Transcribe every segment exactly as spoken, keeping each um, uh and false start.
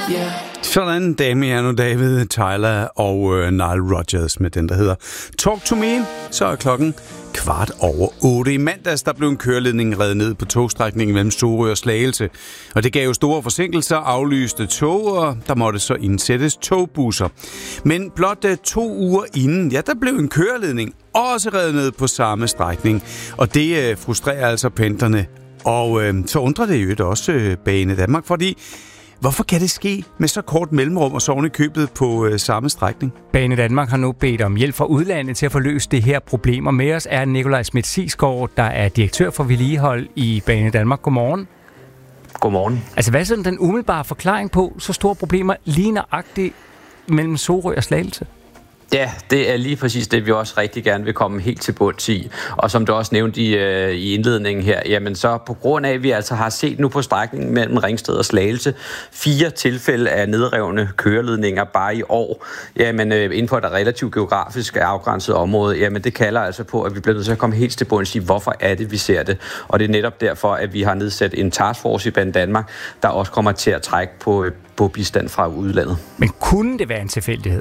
Yeah. Sådan, Damiano David, Tyler og øh, Nile Rodgers med den, der hedder Talk to Me. Så er klokken kvart over otte. I mandags, der blev en køreledning revet ned på togstrækningen mellem Sorø og Slagelse. Og det gav jo store forsinkelser, aflyste tog, og der måtte så indsættes togbusser. Men blot uh, to uger inden, ja, der blev en køreledning også revet ned på samme strækning. Og det uh, frustrerer altså pendlerne. Og uh, så undrer det jo også uh, Bane Danmark, fordi hvorfor kan det ske med så kort mellemrum og så oven i købet på øh, samme strækning? Bane Danmark har nu bedt om hjælp fra udlandet til at få løst det her problem. Og med os er Nikolaj Schmidt-Sigsgaard, der er direktør for vedligehold i Bane Danmark. Godmorgen. Godmorgen. Altså, hvad er sådan den umiddelbare forklaring på så store problemer lige nøjagtigt mellem Sorø og Slagelse? Ja, det er lige præcis det, vi også rigtig gerne vil komme helt til bunds i. Og som du også nævnte i, øh, i indledningen her, jamen så på grund af, at vi altså har set nu på strækningen mellem Ringsted og Slagelse, fire tilfælde af nedrevne køreledninger bare i år, jamen øh, inden for et relativt geografisk afgrænset område, jamen det kalder altså på, at vi bliver nødt til at komme helt til bunds i, hvorfor er det, vi ser det. Og det er netop derfor, at vi har nedsat en taskforce i Bane Danmark, der også kommer til at trække på, på bistand fra udlandet. Men kunne det være en tilfældighed?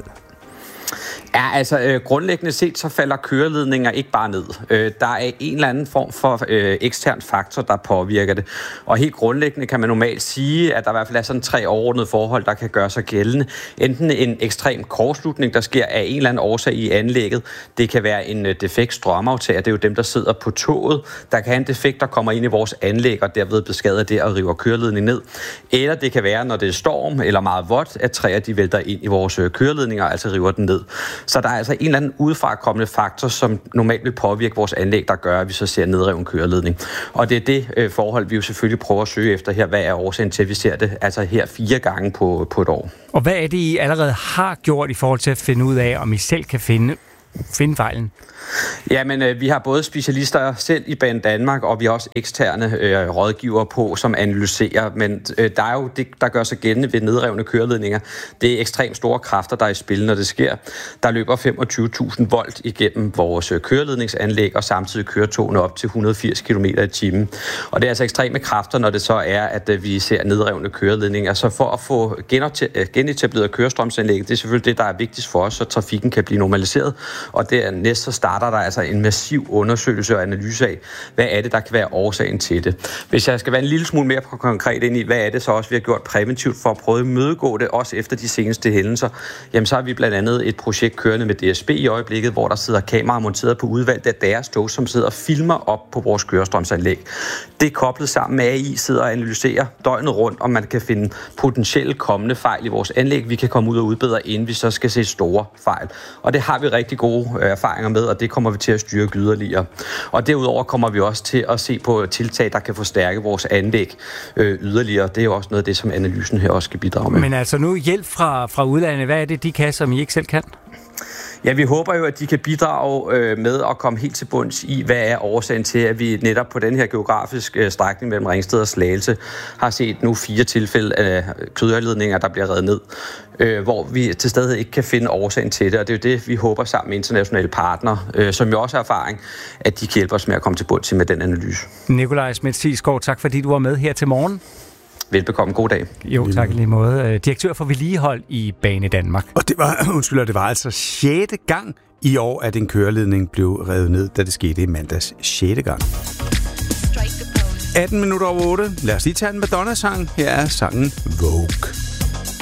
Ja, altså øh, grundlæggende set, så falder køreledninger ikke bare ned. Øh, der er en eller anden form for øh, ekstern faktor, der påvirker det. Og helt grundlæggende kan man normalt sige, at der i hvert fald er sådan tre overordnede forhold, der kan gøre sig gældende. Enten en ekstrem kortslutning, der sker af en eller anden årsag i anlægget. Det kan være en øh, defekt strømaftager. Det er jo dem, der sidder på toget. Der kan have en defekt, der kommer ind i vores anlæg, og derved beskadiger det og river køreledningen ned. Eller det kan være, når det er storm eller meget vådt, at træer de vælter ind i vores øh, køreledninger, altså river den ned. Så der er altså en eller anden udefrakommende faktor, som normalt vil påvirke vores anlæg, der gør, at vi så ser nedreven køreledning. Og det er det øh, forhold, vi jo selvfølgelig prøver at søge efter her. Hvad er årsagen til, at vi ser det altså her fire gange på, på et år? Og hvad er det, I allerede har gjort i forhold til at finde ud af, om I selv kan finde, finde fejlen? Jamen, øh, vi har både specialister selv i Bane Danmark, og vi har også eksterne øh, rådgivere på, som analyserer. Men øh, der er jo det, der gør sig gældende ved nedrevne køreledninger. Det er ekstremt store kræfter, der er i spil, når det sker. Der løber femogtyve tusind volt igennem vores øh, køreledningsanlæg, og samtidig kører togene op til et hundrede og firs kilometer i timen. Og det er altså ekstreme kræfter, når det så er, at øh, vi ser nedrevne køreledninger. Så for at få genetableret kørestrømsanlægget, det er selvfølgelig det, der er vigtigst for os, så trafikken kan blive normaliseret. Og dernæst så starter der altså en massiv undersøgelse og analyse af, hvad er det, der kan være årsagen til det. Hvis jeg skal være en lille smule mere konkret ind i, hvad er det så også, vi har gjort præventivt for at prøve at imødegå det, også efter de seneste hændelser, jamen så har vi blandt andet et projekt kørende med D S B i øjeblikket, hvor der sidder kameraer monteret på udvalgte af deres tog, som sidder og filmer op på vores kørestrømsanlæg. Det er koblet sammen med A I, sidder og analyserer døgnet rundt, om man kan finde potentielle kommende fejl i vores anlæg, vi kan komme ud og udbedre, inden vi så skal se store fejl. Og det har vi rigtig gode erfaringer med, og det kommer vi til at styrke yderligere. Og derudover kommer vi også til at se på tiltag, der kan forstærke vores anlæg øh, yderligere. Det er jo også noget af det, som analysen her også skal bidrage med. Men altså nu hjælp fra, fra udlandet, hvad er det, de kan, som I ikke selv kan? Ja, vi håber jo, at de kan bidrage øh, med at komme helt til bunds i, hvad er årsagen til, at vi netop på den her geografiske strækning mellem Ringsted og Slagelse har set nu fire tilfælde af køreledninger, der bliver revet ned, øh, hvor vi til stadighed ikke kan finde årsagen til det. Og det er jo det, vi håber sammen med internationale partnere, øh, som jo også har erfaring, at de kan hjælpe os med at komme til bunds med den analyse. Nikolaj Schmidt-Sigsgaard, tak fordi du var med her til morgen. Velbekomme. God dag. Jo, tak i lige måde. Direktør for vedligehold i Bane Danmark. Og det var, undskyld, det var altså sjette gang i år, at en køreledning blev revet ned, da det skete i mandags. Sjette gang. atten minutter over otte. Lad os lige tage en Madonna-sang. Her er sangen Vogue.